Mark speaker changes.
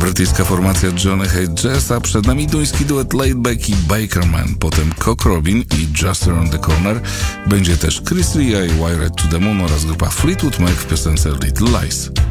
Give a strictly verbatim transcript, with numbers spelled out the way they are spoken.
Speaker 1: brytyjska formacja Johnny Hate Jazz, a przed nami duński duet Laidback i Bakerman, potem Cock Robin i Just Around the Corner, będzie też Chris Ria i Wired to the Moon oraz grupa Fleetwood Mac w piosence Little Lies.